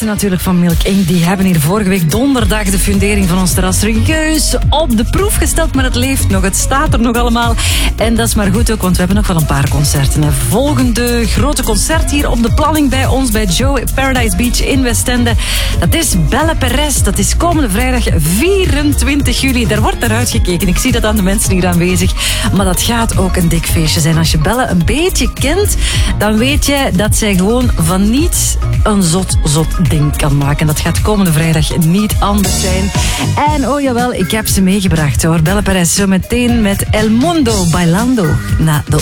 mensen natuurlijk van Milk Inc. die hebben hier vorige week donderdag de fundering van ons terras serieus op de proef gesteld. Maar het leeft nog, het staat er nog allemaal. En dat is maar goed ook, want we hebben nog wel een paar concerten. Een volgende grote concert hier op de planning bij ons, bij Joe Paradise Beach in Westende. Dat is Belle Perez. Dat is komende vrijdag 24 juli. Daar wordt naar uitgekeken. Ik zie dat aan de mensen hier aanwezig. Maar dat gaat ook een dik feestje zijn. Als je Belle een beetje kent, dan weet je dat zij gewoon van niets een zot ding kan maken. Dat gaat komende vrijdag niet anders zijn. En oh jawel, ik heb ze meegebracht hoor. Belle Perez zo meteen met El Mundo Bailando na de